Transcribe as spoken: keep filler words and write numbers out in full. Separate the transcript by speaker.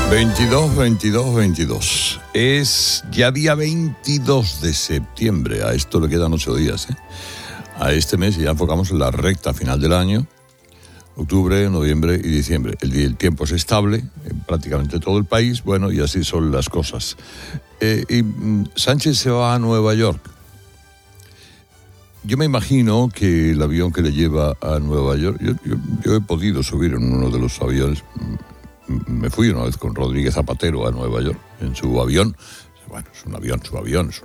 Speaker 1: veintidós, veintidós, veintidós. Es ya día veintidós de septiembre. A esto le quedan ocho días, ¿eh? A este mes ya enfocamos en la recta final del año. Octubre, noviembre y diciembre. El, el tiempo es estable en prácticamente todo el país. Bueno, y así son las cosas. Eh, y Sánchez se va a Nueva York. Yo me imagino que el avión que le lleva a Nueva York... Yo, yo, yo he podido subir en uno de los aviones... Me fui una vez con Rodríguez Zapatero a Nueva York, en su avión. Bueno, es un avión, su avión, es